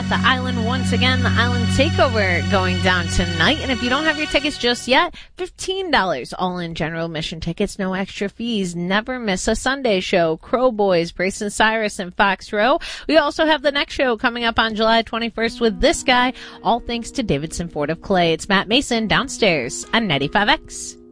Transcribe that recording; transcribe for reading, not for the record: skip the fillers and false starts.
at the Island once again. The Island Takeover going down tonight. And if you don't have your tickets just yet, $15 all-in general admission tickets, no extra fees. Never miss a Sunday show. Crow Boys, Brace and Cyrus, and Fox Row. We also have the next show coming up on July 21st with this guy, all thanks to Davidson Ford of Clay. It's Matt Mason downstairs on 95X.